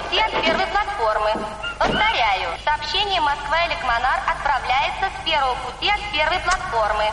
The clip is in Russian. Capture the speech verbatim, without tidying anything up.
пути от первой платформы. Повторяю, сообщение Москва-Эликмонар отправляется с первого пути от первой платформы.